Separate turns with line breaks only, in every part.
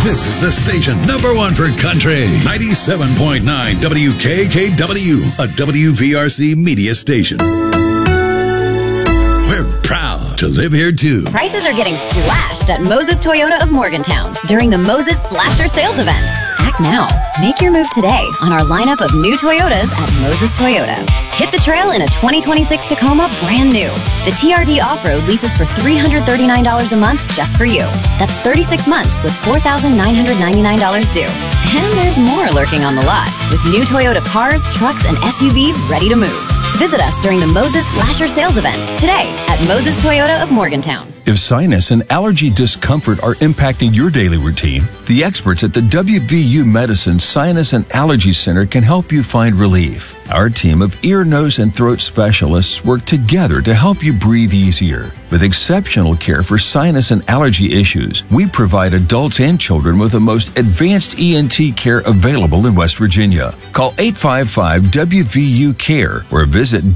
This is the station number one for country. 97.9 WKKW, a WVRC media station. We're proud to live here, too.
Prices are getting slashed at Moses Toyota of Morgantown during the Moses Slasher Sales Event. Act now. Make your move today on our lineup of new Toyotas at Moses Toyota. Hit the trail in a 2026 Tacoma brand new. The TRD Off-Road leases for $339 a month just for you. That's 36 months with $4,999 due. And there's more lurking on the lot with new Toyota cars, trucks, and SUVs ready to move. Visit us during the Moses Slasher Sales Event today at Moses Toyota of Morgantown.
If sinus and allergy discomfort are impacting your daily routine, the experts at the WVU Medicine Sinus and Allergy Center can help you find relief. Our team of ear, nose, and throat specialists work together to help you breathe easier. With exceptional care for sinus and allergy issues, we provide adults and children with the most advanced ENT care available in West Virginia. Call 855-WVU-CARE or visit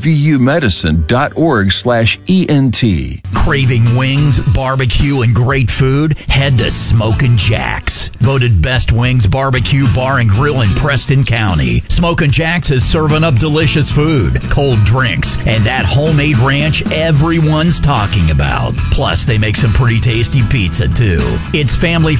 wvumedicine.org/ENT.
Craving wings, barbecue, and great food? Head to Smokin' Jack's. Voted best wings, barbecue, bar, and grill in Preston County. Smokin' Jack's is serving up delicious food, cold drinks, and that homemade ranch everyone's talking about. Plus, they make some pretty tasty pizza, too. It's family